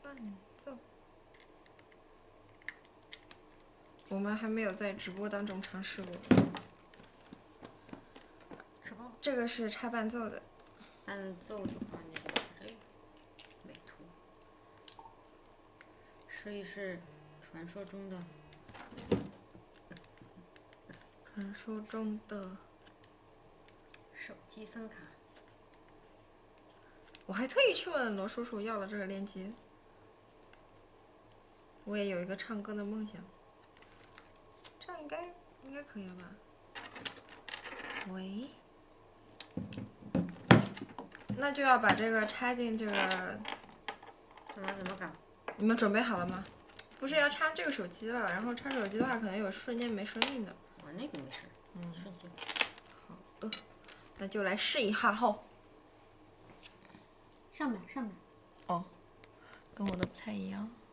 伴奏。我们还没有在直播当中尝试过。 什么？ 这个是插伴奏的。 伴奏的话，那就是这个美图。试一试传说中的。 传说中的手机声卡。 我还特意去问罗叔叔要了这个链接。我也有一个唱歌的梦想。这样应该可以了吧？喂。那就要把这个插进这个。 怎么搞？ 你们准备好了吗？不是要插这个手机了，然后插手机的话，可能有瞬间没声音的。 我那个没事，瞬间。 好的，那就来试一下后。 上面。 哦，跟我的不太一样。